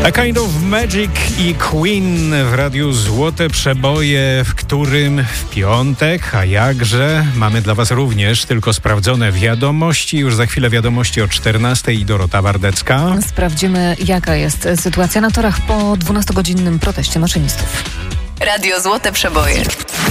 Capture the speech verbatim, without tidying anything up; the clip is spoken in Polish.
A Kind of Magic i Queen w radiu Złote Przeboje, w którym w piątek, a jakże, mamy dla Was również tylko sprawdzone wiadomości. Już za chwilę wiadomości o czternastej i Dorota Wardecka. Sprawdzimy, jaka jest sytuacja na torach po dwunastogodzinnym proteście maszynistów. Radio Złote Przeboje.